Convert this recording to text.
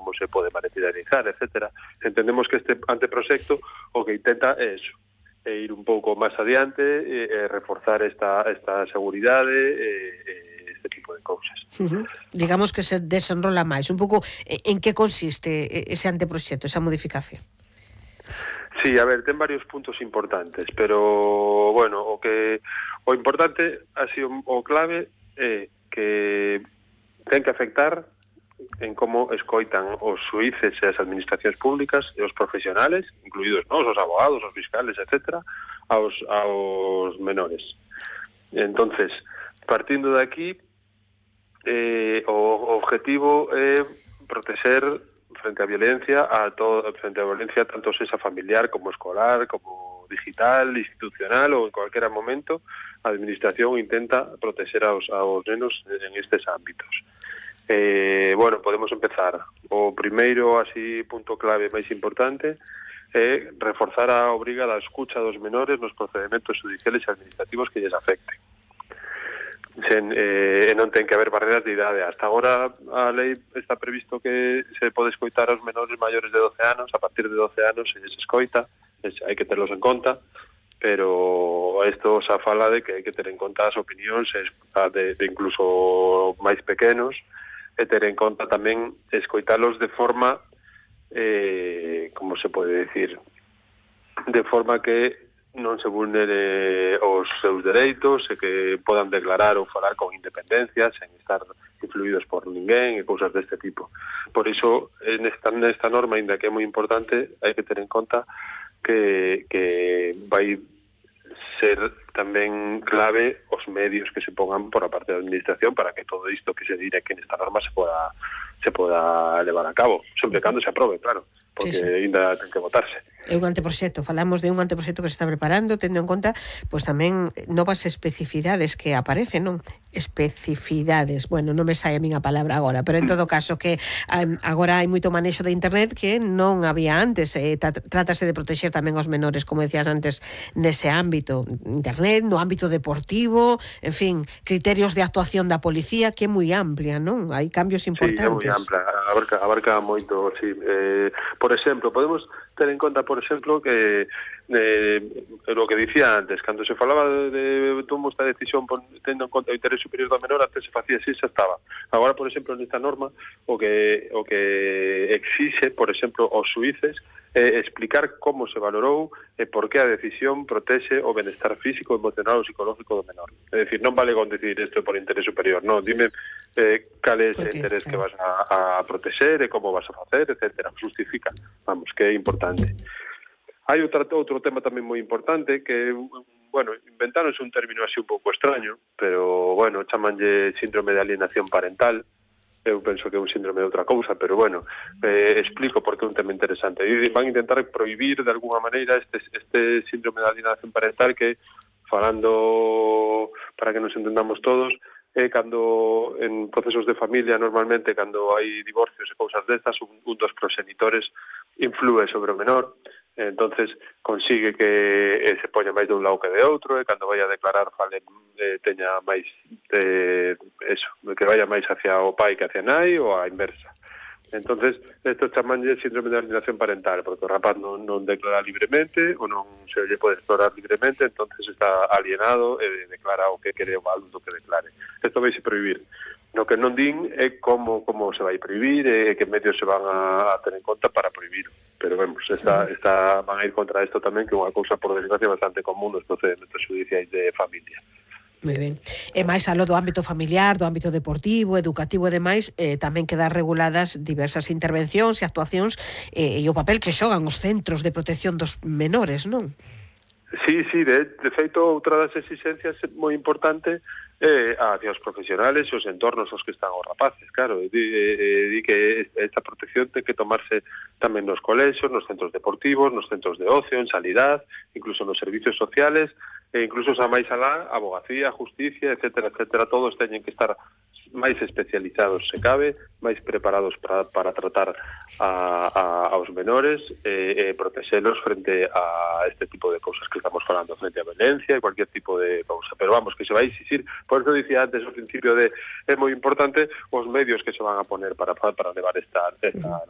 como se pode materializar, etcétera. Entendemos que este anteproxecto o que intenta é eso, é ir un pouco máis adiante, reforzar esta seguridade, este tipo de cousas. Digamos que se desenrola máis. Un pouco, en que consiste ese anteproxecto, esa modificación? Sí, a ver, ten varios puntos importantes, pero, bueno, o importante, así, o clave é que ten que afectar en como escoitan os xuíces e as administracións públicas e os profesionales, incluídos nós, os abogados, os fiscales, etcétera, aos menores. Entonces, partindo de aquí, o objetivo é proteger frente á violencia tanto sexa familiar como escolar, como digital, institucional ou en cualquier momento, a administración intenta proteger aos nenos en estes ámbitos. Bueno, podemos empezar. O primeiro, así, punto clave máis importante é reforzar a obriga da escucha dos menores nos procedimentos judiciales e administrativos que lles afecten. Non ten que haber barreras de idade. Hasta agora a lei está previsto que se pode escoitar aos menores maiores de 12 anos, a partir de 12 anos se les escoita, hai que terlos en conta, pero isto xa fala de que hai que ter en conta as opinións de incluso máis pequenos, e ter en conta tamén escoitalos de forma, como se pode decir, de forma que non se vulnere os seus dereitos e que podan declarar ou falar con independencia sen estar influídos por ninguén e cousas deste tipo. Por iso, nesta norma, ainda que é moi importante, hai que ter en conta que vai ser tamén clave os medios que se pongan por a parte da administración para que todo isto que se dire que nesta norma se poda levar a cabo, sempre cando se aprobe, claro, porque ainda ten que votarse. É un anteproxecto, falamos de un anteproxecto que se está preparando, tendo en conta, pois tamén novas especificidades que aparecen, non? Especificidades, bueno, non me sai a min a palabra agora, pero en todo caso que agora hai moito manexo de internet que non había antes, trátase de protexer tamén os menores, como decías antes, nese ámbito, internet, no ámbito deportivo, en fin, criterios de actuación da policía, que é moi amplia, non? Hai cambios importantes. Sí, é moi ampla, abarca moito, sí. Por exemplo, podemos ter en conta, por exemplo, que lo que dicía antes, cando se falaba de tomar esta decisión tendo en conta o interés superior do menor, antes se facía así, xa estaba. Agora, por exemplo, nesta norma, o que exixe, por exemplo, aos xuíces, explicar como se valorou e por que a decisión protexe o benestar físico, emocional ou psicológico do menor. É dicir, non vale con decir isto por interés superior, non, dime cal é ese interés que vas a protexer e como vas a facer, etcétera. Justifica, vamos, que é importante. Hai outro tema tamén moi importante que, bueno, inventáronse un término así un pouco extraño, pero, bueno, chamanlle síndrome de alienación parental. Eu penso que é un síndrome de outra cousa, pero, bueno, explico por que é un tema interesante. Van intentar prohibir, de alguna maneira, este síndrome de alienación parental que, falando para que nos entendamos todos, cando en procesos de familia, normalmente, cando hai divorcios e cousas destas, un dos proxenitores inflúe sobre o menor, entonces consigue que se poña máis de un lado que de outro, e cando vai a declarar teña máis que vaya máis hacia o pai que hacia a nai, ou a inversa. Entonces, esto chamanlle síndrome de alienación parental, porque o rapaz non declara libremente, ou non se lle pode explorar libremente, entonces está alienado e declara o que quere o alumno que declare. Isto vai se prohibir. No que non din é como se vai prohibir e que medios se van a ter en conta para prohibir. Pero, vemos, van a ir contra isto tamén, que é unha cousa, por desgracia, bastante común nos procedimentos judiciais de familia. Moi ben. E máis aló do ámbito familiar, do ámbito deportivo, educativo e demais, tamén quedan reguladas diversas intervencións e actuacións e o papel que xogan os centros de protección dos menores, non? Sí, de feito, outra das exigencias moi importante hacia os profesionales e os entornos aos que están os rapaces, claro, di que esta protección ten que tomarse tamén nos colexios, nos centros deportivos, nos centros de ocio, en sanidade, incluso nos servicios sociales, e incluso xa máis alá, abogacía, justicia, etcétera, etcétera, todos teñen que estar máis especializados, se cabe, máis preparados para tratar aos menores e protexelos frente a este tipo de cousas que estamos falando, frente a violencia e cualquier tipo de cousa. Pero vamos, que se vai exixir, por eso dicía antes ao principio é moi importante os medios que se van a poner para levar esta